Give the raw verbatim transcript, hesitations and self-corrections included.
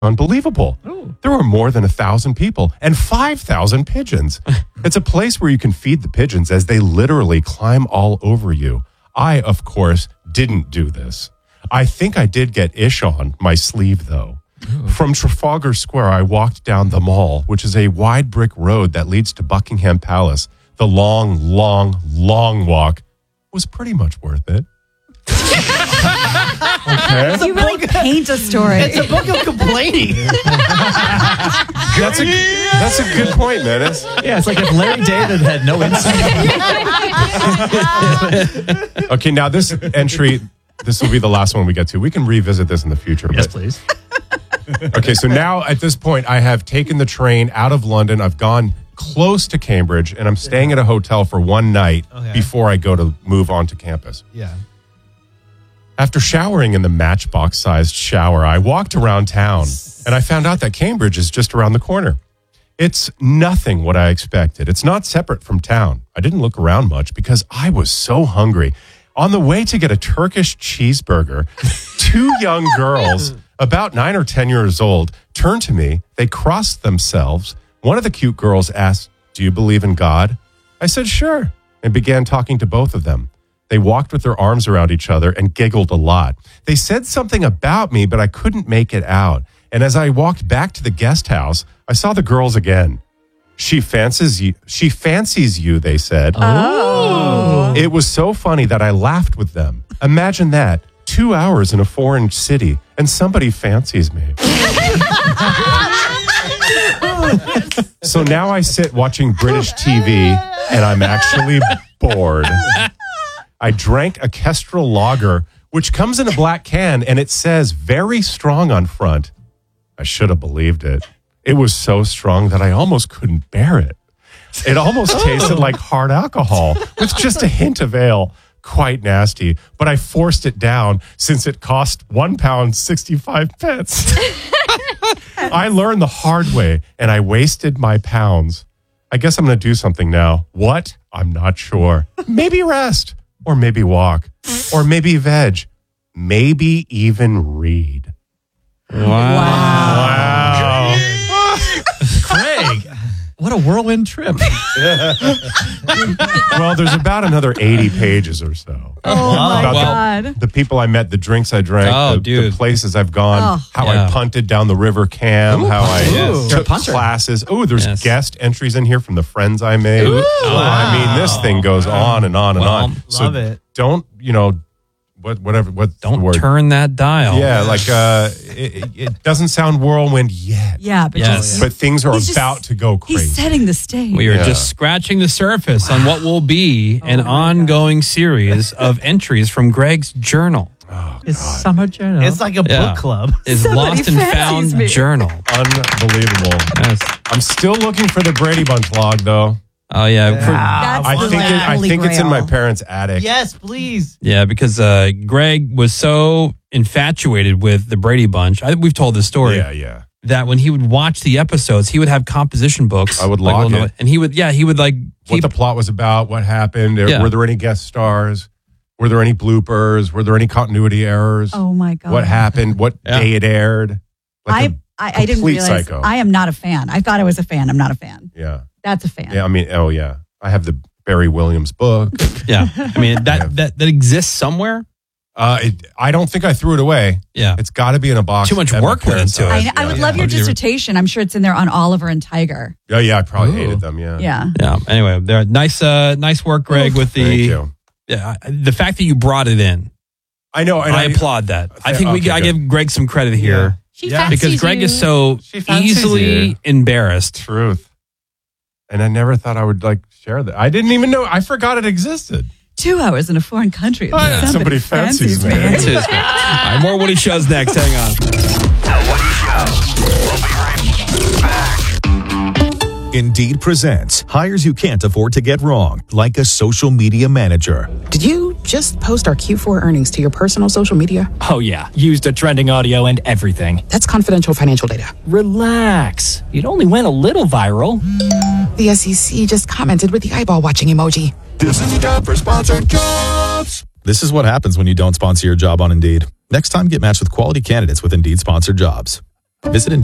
unbelievable. Ooh. There were more than a thousand people and five thousand pigeons. It's a place where you can feed the pigeons as they literally climb all over you. I, of course, didn't do this. I think I did get ish on my sleeve, though. Ooh. From Trafalgar Square, I walked down the Mall, which is a wide brick road that leads to Buckingham Palace. The long, long, long walk was pretty much worth it. Okay. You really paint a story. It's a book of complaining. That's a that's a good point, Menace. Yeah, it's like if Larry David had no insight. Okay, now this entry, this will be the last one we get to. We can revisit this in the future. Yes, but, please. Okay, so now at this point, I have taken the train out of London. I've gone close to Cambridge, and I'm staying at a hotel for one night okay. before I go to move on to campus. Yeah. After showering in the Matchbox-sized shower, I walked around town, and I found out that Cambridge is just around the corner. It's nothing what I expected. It's not separate from town. I didn't look around much because I was so hungry. On the way to get a Turkish cheeseburger, two young girls, about nine or ten years old, turned to me. They crossed themselves. One of the cute girls asked, "Do you believe in God?" I said, "Sure," and began talking to both of them. They walked with their arms around each other and giggled a lot. They said something about me, but I couldn't make it out. And as I walked back to the guest house, I saw the girls again. She fancies you, she fancies you, they said. Oh. It was so funny that I laughed with them. Imagine that, two hours in a foreign city, and somebody fancies me. So now I sit watching British T V, and I'm actually bored. I drank a Kestrel Lager, which comes in a black can, and it says very strong on front. I should have believed it. It was so strong that I almost couldn't bear it. It almost tasted like hard alcohol with just a hint of ale. Quite nasty, but I forced it down since it cost one pound sixty-five pence. I learned the hard way, and I wasted my pounds. I guess I'm going to do something now. What? I'm not sure. Maybe rest. Or maybe walk. Or maybe veg. Maybe even read. Wow. Wow. Craig, what a whirlwind trip. Well, there's about another eighty pages or so. Oh, my About God. The, the people I met, the drinks I drank, Oh, the, dude. the places I've gone, Oh. how Yeah. I punted down the River Cam, Ooh, how I yes. took Punter. classes. Oh, there's Yes. guest entries in here from the friends I made. Ooh. Oh, I mean, this thing goes on and on and Well, on. So love it. don't, you know, what, whatever, what's the Don't word? turn that dial. Yeah, like uh, it, it doesn't sound whirlwind yet. Yeah, but Yes. just, But things are He's just- about to go crazy. he's setting the stage. We are Yeah. just scratching the surface on what will be an Oh my ongoing series of entries from Greg's journal. It's summer journal. It's like a Yeah. book club. His Somebody lost and fancies found me. journal. Unbelievable. Yes. I'm still looking for the Brady Bunch log, though. Oh yeah. For- That's I the think it, I holy think it's in my grail. parents' attic. Yes, please. yeah, because uh, Greg was so infatuated with the Brady Bunch. I, we've told this story. Yeah, yeah. That when he would watch the episodes, he would have composition books. I would like, log little- it. and he would, yeah, he would like What keep. the plot was about, what happened, there- Yeah. were there any guest stars, were there any bloopers, were there any continuity errors, Oh, my God. what happened, what Yeah. day it aired. Like I, a- I, I didn't complete realize. psycho. I am not a fan. I thought I was a fan. I'm not a fan. yeah, That's a fan. yeah. I mean, oh yeah, I have the Barry Williams book. yeah, I mean that that that exists somewhere. Uh, it, I don't think I threw it away. Yeah, It's got to be in a box. Too much at my work went parents' into it. house. I, I would yeah. love your Yeah. dissertation. I'm sure it's in there on Oliver and Tiger. Yeah, yeah. I probably Ooh. hated them. Yeah, Yeah. yeah. Anyway, there. Nice, uh, nice work, Greg, with Thank the you. yeah, the fact that you brought it in. I know, and I, I, applaud that. I think we. Okay, I good. give Greg some credit here She Yeah. fancies because Greg you. is so She fancies easily you. embarrassed. Truth. And I never thought I would like share that. I didn't even know. I forgot it existed. Two hours in a foreign country. Yeah. Somebody fancies me. That's his- All right, more Woody Shows next. Hang on. The Woody Show. We'll be right back. Indeed presents hires you can't afford to get wrong, like a social media manager. Did you just post our Q four earnings to your personal social media? Oh, yeah. Used a trending audio and everything. That's confidential financial data. Relax. It only went a little viral. The S E C just commented with the eyeball watching emoji. This is time for sponsored jobs. This is what happens when you don't sponsor your job on Indeed. Next time, get matched with quality candidates with Indeed sponsored jobs. Visit